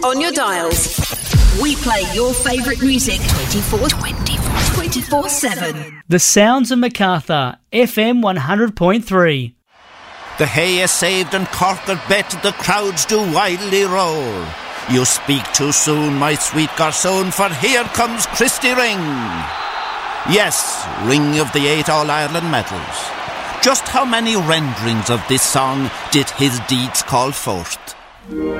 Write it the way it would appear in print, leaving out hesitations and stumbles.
on your dials. We play your favourite music 24/7. The Sounds of Macarthur, FM 100.3. The hay is saved and Cork are bet, the crowds do wildly roar. You speak too soon, my sweet garçon, for here comes Christy Ring. Yes, Ring of the 8 All-Ireland medals. Just how many renderings of this song did his deeds call forth?